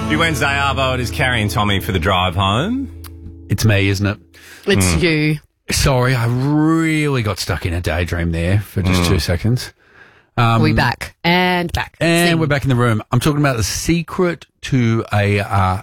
Wednesday, Arvo. It is Carrie and Tommy for the drive home. It's me, isn't it? It's you. Sorry, I really got stuck in a daydream there for just 2 seconds. We back. And back. And Sing. we're back in the room. I'm talking about the secret to a